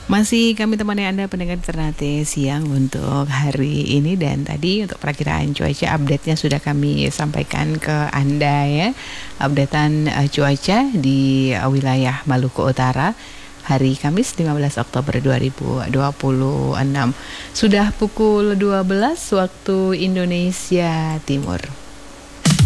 Masih kami temani Anda pendengar Ternate siang untuk hari ini, dan tadi untuk perakiraan cuaca update-nya sudah kami sampaikan ke Anda ya. Updatean cuaca di wilayah Maluku Utara hari Kamis 15 Oktober 2026. Sudah pukul 12 waktu Indonesia Timur.